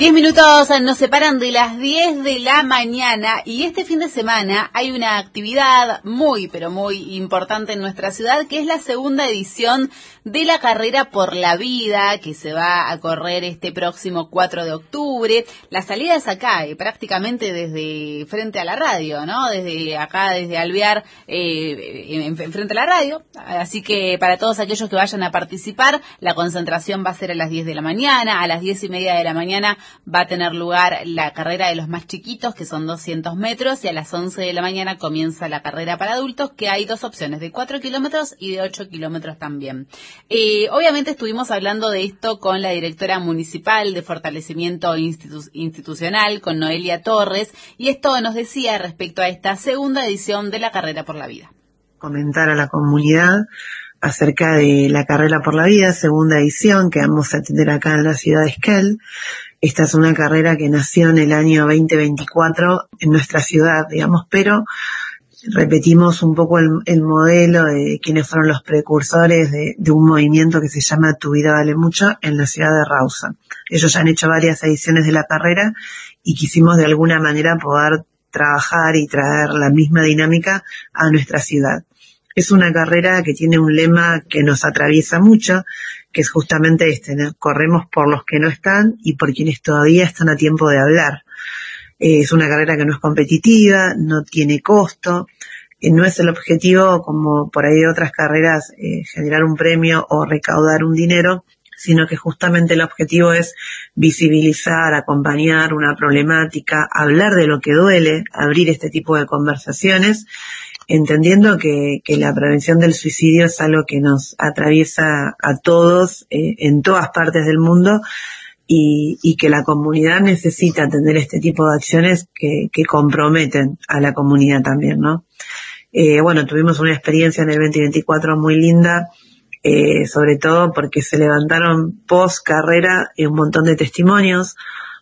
10 minutos nos separan de las 10 de la mañana y este fin de semana hay una actividad muy, pero muy importante en nuestra ciudad, que es la segunda edición de la Carrera por la Vida, que se va a correr este próximo 4 de octubre. La salida es acá, prácticamente desde frente a la radio, ¿no? Desde acá, desde Alvear, frente a la radio. Así que para todos aquellos que vayan a participar, la concentración va a ser a las 10 de la mañana, a las 10:30 de la mañana va a tener lugar la carrera de los más chiquitos, que son 200 metros, y a las 11 de la mañana comienza la carrera para adultos, que hay dos opciones, de 4 kilómetros y de 8 kilómetros también. Obviamente estuvimos hablando de esto con la directora municipal de fortalecimiento institucional, con Noelia Torres, y esto nos decía respecto a esta segunda edición de la Carrera por la Vida. Comentar a la comunidad acerca de la Carrera por la Vida, segunda edición, que vamos a tener acá en la ciudad de Esquel. Esta es una carrera que nació en el año 2024 en nuestra ciudad, digamos, pero repetimos un poco el modelo de quienes fueron los precursores de un movimiento que se llama Tu Vida Vale Mucho en la ciudad de Rawson. Ellos ya han hecho varias ediciones de la carrera y quisimos de alguna manera poder trabajar y traer la misma dinámica a nuestra ciudad. Es una carrera que tiene un lema que nos atraviesa mucho, que es justamente este, ¿no? Corremos por los que no están y por quienes todavía están a tiempo de hablar. Es una carrera que no es competitiva, no tiene costo, no es el objetivo, como por ahí de otras carreras, generar un premio o recaudar un dinero, sino que justamente el objetivo es visibilizar, acompañar una problemática, hablar de lo que duele, abrir este tipo de conversaciones, entendiendo que la prevención del suicidio es algo que nos atraviesa a todos, en todas partes del mundo, y que la comunidad necesita tener este tipo de acciones que comprometen a la comunidad también, ¿no? Bueno, tuvimos una experiencia en el 2024 muy linda, sobre todo porque se levantaron post carrera un montón de testimonios.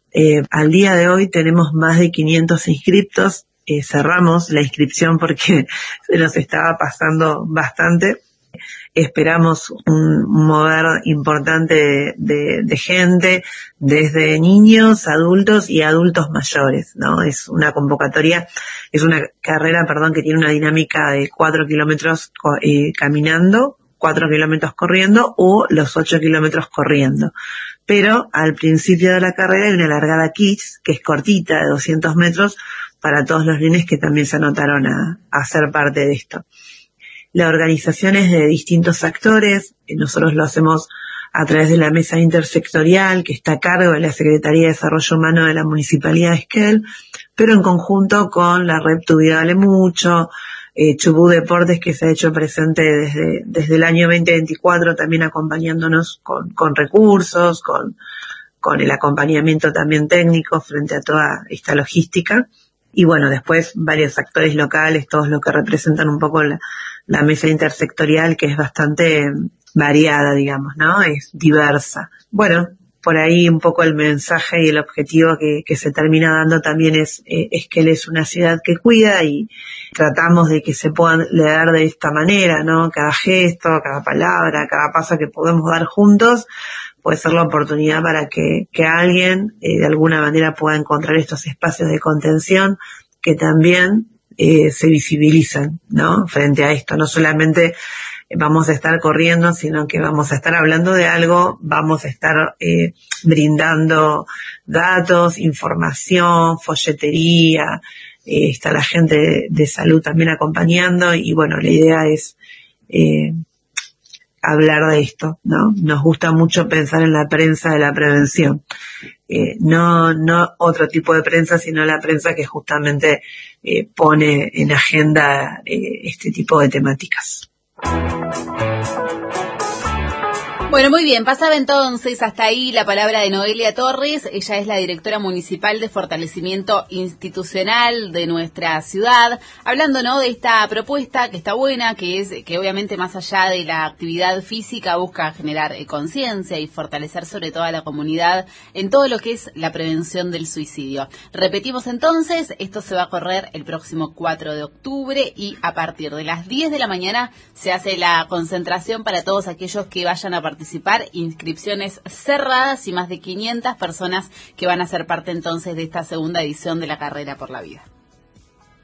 Al día de hoy tenemos más de 500 inscriptos. Cerramos la inscripción porque se nos estaba pasando bastante. Esperamos un mover importante de gente, desde niños, adultos y adultos mayores, ¿no? Es una convocatoria, es una carrera, que tiene una dinámica de 4 kilómetros caminando, 4 kilómetros corriendo o los 8 kilómetros corriendo. Pero al principio de la carrera hay una largada kids, que es cortita, de 200 metros, para todos los nenes que también se anotaron a ser parte de esto. La organización es de distintos actores, nosotros lo hacemos a través de la mesa intersectorial que está a cargo de la Secretaría de Desarrollo Humano de la Municipalidad de Esquel, pero en conjunto con la Red Tu Vida Vale Mucho, Chubut Deportes, que se ha hecho presente desde el año 2024, también acompañándonos con recursos, con el acompañamiento también técnico frente a toda esta logística. Y bueno, después varios actores locales, todos los que representan un poco la mesa intersectorial, que es bastante variada, digamos, ¿no? Es diversa. Bueno, por ahí un poco el mensaje y el objetivo que se termina dando también es que él es una ciudad que cuida, y tratamos de que se puedan leer de esta manera, ¿no? Cada gesto, cada palabra, cada paso que podemos dar juntos puede ser la oportunidad para que alguien de alguna manera pueda encontrar estos espacios de contención que también se visibilizan, ¿no? Frente a esto, no solamente vamos a estar corriendo, sino que vamos a estar hablando de algo, vamos a estar brindando datos, información, folletería, está la gente de salud también acompañando, y bueno, la idea es hablar de esto, ¿no? Nos gusta mucho pensar en la prensa de la prevención. No otro tipo de prensa, sino la prensa que justamente pone en agenda este tipo de temáticas. Bueno, muy bien, pasaba entonces hasta ahí la palabra de Noelia Torres. Ella es la directora municipal de fortalecimiento institucional de nuestra ciudad, hablando, ¿no?, de esta propuesta que está buena, que obviamente más allá de la actividad física busca generar conciencia y fortalecer sobre todo a la comunidad en todo lo que es la prevención del suicidio. Repetimos entonces, esto se va a correr el próximo 4 de octubre y a partir de las 10 de la mañana se hace la concentración para todos aquellos que vayan a participar participar, inscripciones cerradas y más de 500 personas que van a ser parte entonces de esta segunda edición de la Carrera por la Vida.